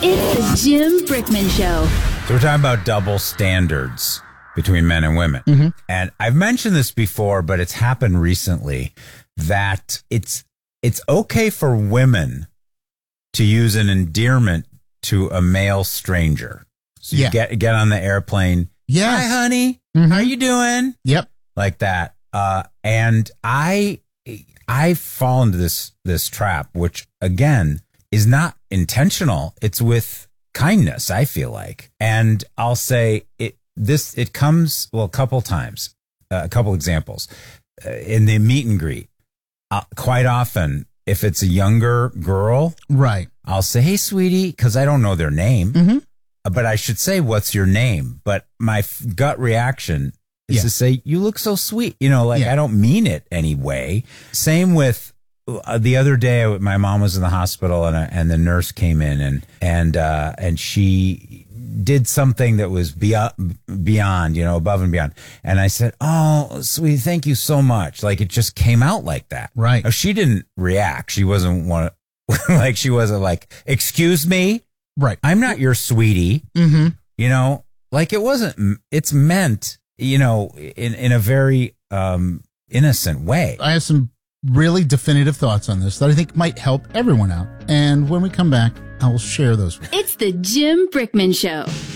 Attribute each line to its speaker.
Speaker 1: It's the Jim Brickman Show.
Speaker 2: So we're talking about double standards between men and women.
Speaker 3: Mm-hmm.
Speaker 2: And I've mentioned this before, but it's happened recently that it's okay for women to use an endearment to a male stranger. So you get on the airplane.
Speaker 3: Yes.
Speaker 2: Hi, honey.
Speaker 3: Mm-hmm.
Speaker 2: How you doing?
Speaker 3: Yep.
Speaker 2: Like that. And I fall into this trap, which again is not intentional. It's with kindness, I feel like. And I'll say it comes, well, a couple times, a couple examples. In the meet and greet, quite often, if it's a younger girl,
Speaker 3: right,
Speaker 2: I'll say, hey, sweetie, because I don't know their name,
Speaker 3: mm-hmm.
Speaker 2: But I should say, what's your name? But my gut reaction is to say, you look so sweet. I don't mean it anyway. Same with the other day, my mom was in the hospital and the nurse came in and she did something that was beyond, above and beyond. And I said, oh, sweetie, thank you so much. Like it just came out like that.
Speaker 3: Right.
Speaker 2: Now, she didn't react. She wasn't she wasn't like, excuse me.
Speaker 3: Right.
Speaker 2: I'm not your sweetie.
Speaker 3: Mm-hmm.
Speaker 2: It wasn't, it's meant, in a very innocent way.
Speaker 3: I have some really definitive thoughts on this that I think might help everyone out. And when we come back, I will share those with you.
Speaker 1: It's the Jim Brickman Show.